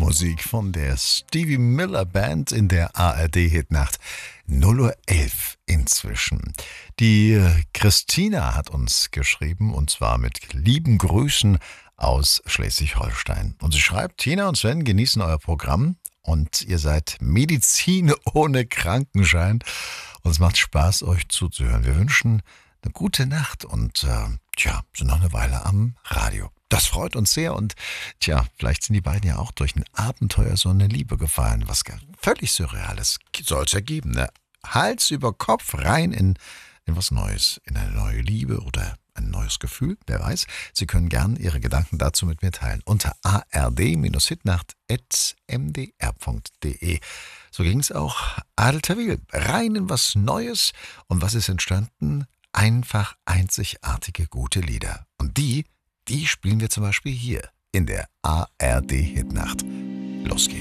Musik von der Stevie Miller Band in der ARD-Hitnacht. 0:11 Uhr inzwischen. Die Christina hat uns geschrieben, und zwar mit lieben Grüßen aus Schleswig-Holstein. Und sie schreibt: Tina und Sven genießen euer Programm und ihr seid Medizin ohne Krankenschein. Und es macht Spaß, euch zuzuhören. Wir wünschen eine gute Nacht und sind noch eine Weile am Radio. Das freut uns sehr und vielleicht sind die beiden ja auch durch ein Abenteuer so eine Liebe gefallen, was völlig Surreales soll es ergeben, ne? Hals über Kopf rein in was Neues, in eine neue Liebe oder ein neues Gefühl, wer weiß. Sie können gern Ihre Gedanken dazu mit mir teilen unter ard-hitnacht@mdr.de. So ging es auch Adel Tawil, rein in was Neues. Und was ist entstanden? Einfach einzigartige, gute Lieder. Und die spielen wir zum Beispiel hier in der ARD-Hitnacht. Los geht's.